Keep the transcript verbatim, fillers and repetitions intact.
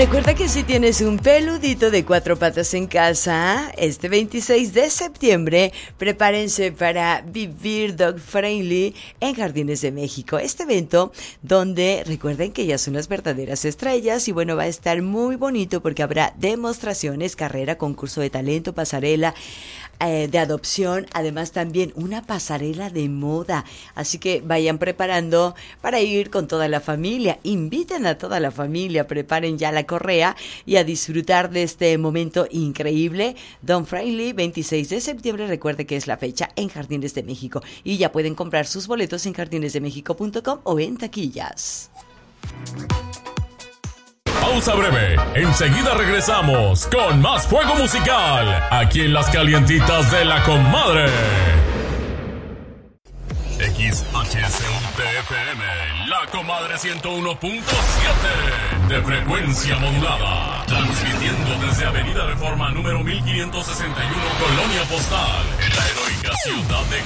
Recuerda que si tienes un peludito de cuatro patas en casa, este veintiséis de septiembre, prepárense para vivir Dog Friendly en Jardines de México. Este evento donde recuerden que ya son las verdaderas estrellas y bueno, va a estar muy bonito porque habrá demostraciones, carrera, concurso de talento, pasarela eh, de adopción, además también una pasarela de moda. Así que vayan preparando para ir con toda la familia. Inviten a toda la familia, preparen ya la correa y a disfrutar de este momento increíble. Dog Friendly, veintiséis de septiembre, recuerde que es la fecha en Jardines de México y ya pueden comprar sus boletos en jardines de méxico punto com o en taquillas. Pausa breve, enseguida regresamos con más Fuego Musical, aquí en las calientitas de la comadre. X H C U T F M, la comadre ciento uno punto siete de frecuencia modulada, transmitiendo desde Avenida Reforma número mil quinientos sesenta y uno, Colonia Postal, en la heroica ciudad de